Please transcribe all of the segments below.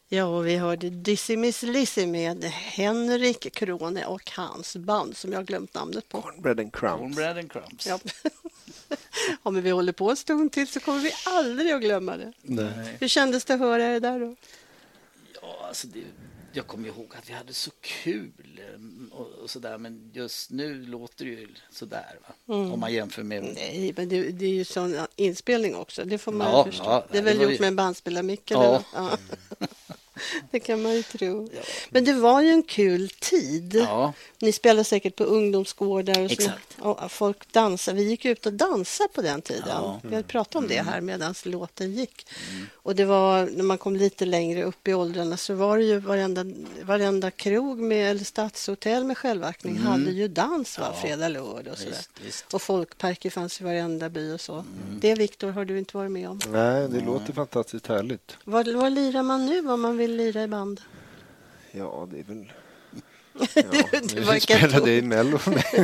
Ja, och vi hörde Dizzy Miss Lizzy med Henrik Krone och hans band som jag har glömt namnet på. Cornbread and Crumbs. Cornbread and Crumbs. Ja. Ja, men vi håller på en stund till så kommer vi aldrig att glömma det. Nej. Hur kändes det att höra det där då? Ja, alltså jag kommer ihåg att vi hade så kul och sådär, men just nu låter det ju sådär, va? Om man jämför med... Nej, men det är ju sån inspelning också, det får man ju förstå. Ja, det är väl gjort med en bandspelarmick eller något? Ja. Det kan man ju tro. Ja. Men det var ju en kul tid. Ja. Ni spelade säkert på ungdomsgårdar och så. Exakt. Och folk dansade. Vi gick ut och dansade på den tiden. Ja. Vi hade pratat om det här medan låten gick. Och det var, när man kom lite längre upp i åldrarna så var det ju varenda krog med, eller stadshotell med självaktning hade ju dans fredag, lördag och sådär. Visst. Och folkparker fanns i varenda by och så. Det, Viktor, har du inte varit med om. Nej, det låter fantastiskt härligt. Vad lirar man nu om man vill lira i band? Ja, det är väl... Det var vi spelade i Mello.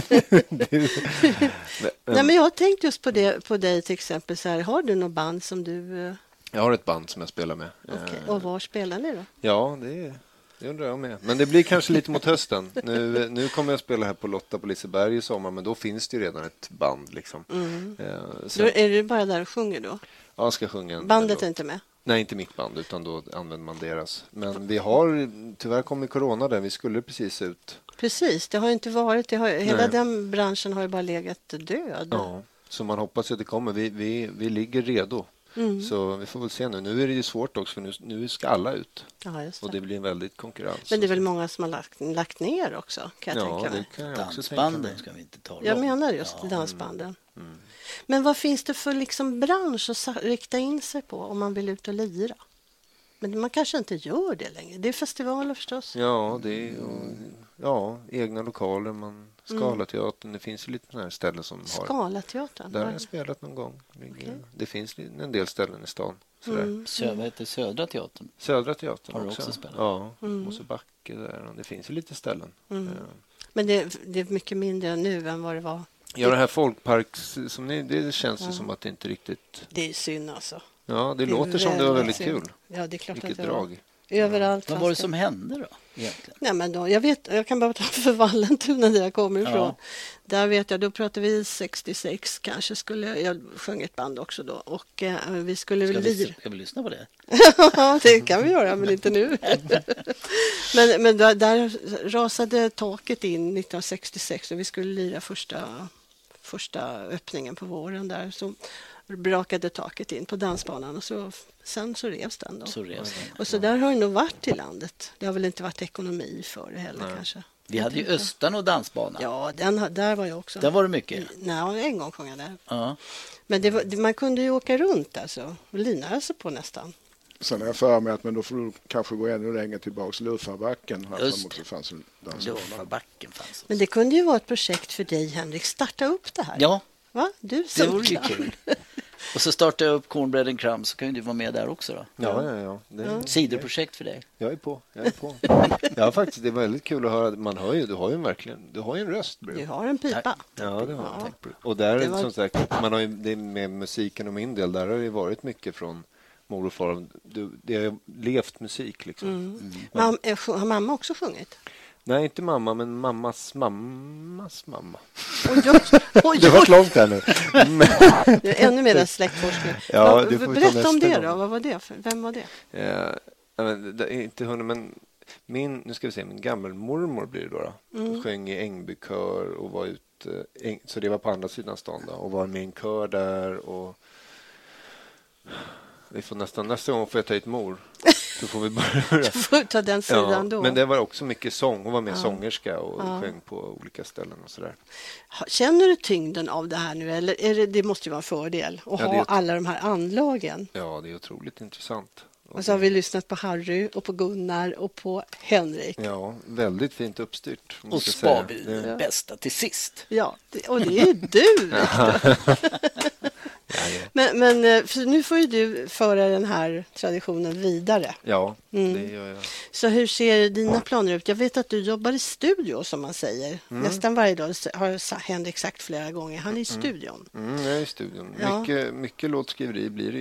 Nej, men jag har tänkt just på dig till exempel. Så här, har du något band som du... Jag har ett band som jag spelar med. Okay. Och var spelar ni då? Ja, det undrar jag med. Men det blir kanske lite mot hösten. Nu kommer jag spela här på Lotta på Liseberg i sommar, men då finns det ju redan ett band. Liksom. Då är du bara där och sjunger då? Ja, jag ska sjunga. Bandet är inte med? Nej, inte mitt band, utan då använder man deras. Men vi har tyvärr kommit corona där. Vi skulle precis ut. Precis, det har inte varit. Hela den branschen har ju bara legat död. Ja, så man hoppas att det kommer. Vi ligger redo. Så vi får väl se nu. Nu är det ju svårt också, för nu ska alla ut. Ja, just det. Och det blir en väldigt konkurrens. Men det är väl många som har lagt ner också, kan jag tänka mig. Det kan jag också tänka Dansbanden mig. ska vi inte tala om. Jag menar just dansbanden. Men vad finns det för liksom bransch att rikta in sig på om man vill ut och lira? Men man kanske inte gör det längre. Det är festivaler förstås. Ja, det är egna lokaler. Scalateatern, det finns ju lite sådana här ställen som har... Scalateatern? Där har jag spelat någon gång. Det finns en del ställen i stan. Vad heter Södra Teatern? Södra Teatern Har du också. också spelat? Ja, Mosebacke där. Det finns ju lite ställen. Men det är mycket mindre nu än vad det var. Ja, det här folkparks... det känns ju som att det inte riktigt... Det är synd alltså. Ja, det låter som det var väldigt kul. Ja, det är klart Vilket att det var. drag. Överallt. Vad var det som hände då egentligen? Nej, men då, jag kan bara ta för Vallentuna där jag kommer ifrån. Ja. Där vet jag, då pratade vi 66 kanske. Jag sjöng ett band också då. Och vi skulle väl lira. Ska vi lyssna på det? Ja, det kan vi göra, men inte nu. men där rasade taket in 1966 och vi skulle lira första öppningen på våren där. Så brakade taket in på dansbanan och sen så revs den då. Och så där har det nog varit i landet. Det har väl inte varit ekonomi för det heller kanske. Vi hade ju Östan och dansbanan. Ja, där var jag också. Där var det mycket. Nej, en gång sjöng jag där. Ja. Men man kunde ju åka runt alltså. Och lina sig på nästan. Sen är jag för mig att men då får du kanske gå ännu längre tillbaka. Luffarbacken här Just som också fanns en dansbana. Luffarbacken fanns. Men det kunde ju vara ett projekt för dig, Henrik. Starta upp det här. Ja, Va? Du det som vore ju kul. Och så startade jag upp Cornbread and Crumbs, så kan ju du vara med där också då. Ja. Sidoprojekt för dig. Jag är på. Ja, faktiskt, det är väldigt kul att höra. Man hör ju, du har ju en röst. Bro. Du har en pipa. Ja, det har jag. Och där, som sagt, man har ju, det med musiken och min del, där har det varit mycket från mor och far. Det har levt musik liksom. Har mamma också sjungit? Nej, inte mamma, men mammas mamma. Oj. Det var långt här nu. Det är ännu mer en släktforskning. Ja, det får vi ta berätta om nästa det gång. då. Vad var det? Vem var det? Det är inte hon, men min gammelmormor blir det då. Sjöng i Ängbykör och var ute, så det var på andra sidan stan då, och var med i en kör där och vi får nästa gång får jag ta hit mor. Så får vi börja. Du får ta den sidan då. Men det var också mycket sång. Hon var med sångerska och sjöng på olika ställen och sådär. Känner du tyngden av det här nu? Eller det måste ju vara en fördel att ha alla de här anlagen. Ja, det är otroligt intressant. Och så har vi lyssnat på Harry och på Gunnar och på Henrik. Ja, väldigt fint uppstyrt. Och spar vi det bästa till sist. Ja, och det är ju du. Men för nu får ju du föra den här traditionen vidare. Ja, det gör jag. Så hur ser dina planer ut? Jag vet att du jobbar i studio, som man säger. Nästan varje dag har Henrik sagt flera gånger. Han är i studion. Jag är i studion. Mycket låtskriveri blir det ju.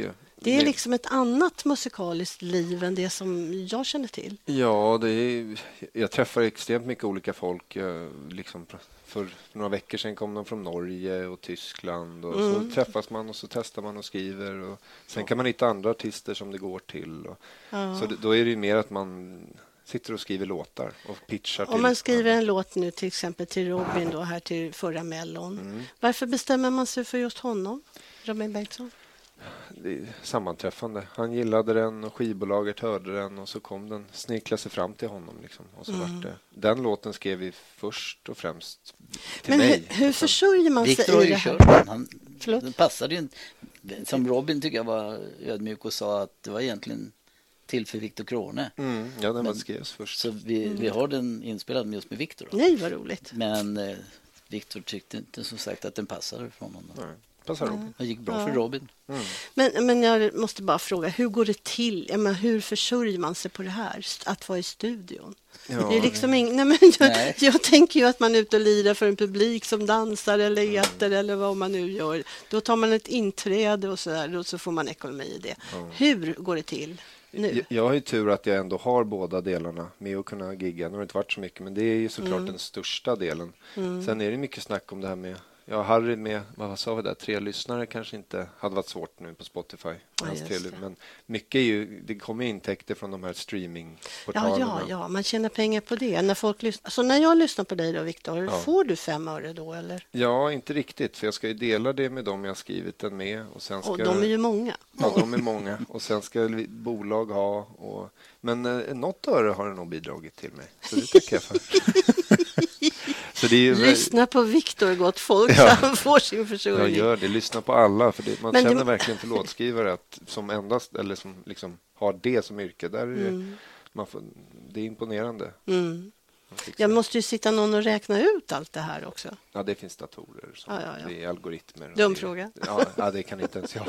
Det är liksom ett annat musikaliskt liv än det som jag känner till. Ja, jag träffar extremt mycket olika folk. Liksom för några veckor sedan kom de från Norge och Tyskland. Och så träffas man och så testar man och skriver. Och sen kan man hitta andra artister som det går till. Så då är det ju mer att man sitter och skriver låtar och pitchar till. Om man skriver en låt nu till exempel till Robin då, här till förra Mellon. Varför bestämmer man sig för just honom, Robin Bengtsson? Det är sammanträffande. Han gillade den och skivbolaget hörde den och så kom den, snickla sig fram till honom. Liksom. Och så vart det. Den låten skrev vi först och främst till Men mig. hur försörjer man sig Victor har i ju det här? kört den. Förlåt? Den passade ju. Som Robin tycker jag var ödmjuk och sa att det var egentligen till för Victor Krone. Ja, den var skrevs först. Så vi har den inspelad just med Victor. Då. Nej, vad roligt. Men Victor tyckte inte som sagt att den passade från honom. Nej, passar Robin. Det gick bra för Robin. Men jag måste bara fråga, hur går det till? Jag menar, hur försörjer man sig på det här? Att vara i studion? Ja, det är liksom jag tänker ju att man är ute och lirar för en publik som dansar eller äter eller vad man nu gör. Då tar man ett inträde och så där, och så får man ekonomi i det. Hur går det till nu? Jag har ju tur att jag ändå har båda delarna med att kunna gigga. Nu har det inte varit så mycket, men det är ju såklart den största delen. Sen är det mycket snack om det här med Harry med, vad sa vi där, 3 lyssnare kanske inte hade varit svårt nu på Spotify. Men mycket är ju, det kommer intäkter från de här streamingportalerna. Ja, man tjänar pengar på det. När folk lyssnar. Så när jag lyssnar på dig då, Victor, får du 5 öre då eller? Ja, inte riktigt, för jag ska ju dela det med dem jag skrivit den med. Och sen ska, och de är ju många. Ja, de är många. Och sen ska bolag ha. Men något öre har det nog bidragit till mig. Så det tackar jag för. Så det är ju lyssna på Victor, gott folk, så han får sin försörjning. Jag gör det, lyssna på alla. För man känner verkligen för låtskrivare att, som endast, eller som liksom har det som yrke. Där är det är imponerande. Jag måste ju sitta någon och räkna ut allt det här också. Ja, det finns datorer. Det är algoritmer. Dum fråga. Ja, det kan inte ens jag.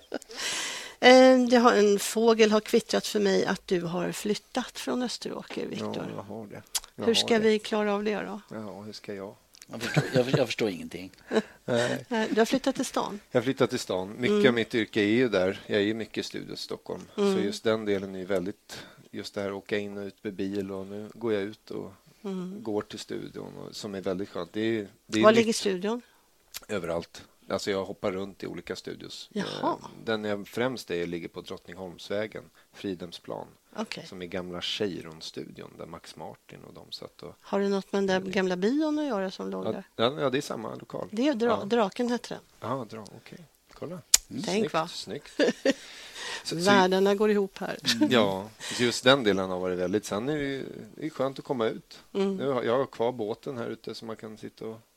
En fågel har kvittrat för mig att du har flyttat från Österåker, Victor. Ja, jag har det. Hur ska vi klara av det då? Ja, hur ska jag? Jag förstår ingenting. Du har flyttat till stan? Jag har flyttat till stan. Mycket av mitt yrke är ju där. Jag är ju mycket i studio i Stockholm. Så just den delen är ju väldigt... Just det här åka in och ut med bil och nu går jag ut och går till studion som är väldigt skönt. Var ligger studion? Överallt. Alltså jag hoppar runt i olika studios. Jaha. Den jag främst ligger på Drottningholmsvägen, Fridhemsplan. Okay. Som är gamla Cheiron-studion där Max Martin och de satt. Har det något med den där gamla bion att göra som låg där? Ja, det är samma lokal. Det är Draken heter den. Ja, okej. Kolla. Tänk va? Snyggt. Världarna går ihop här. Ja, just den delen har varit väldigt. Sen är det skönt att komma ut. Nu jag har kvar båten här ute så man kan sitta och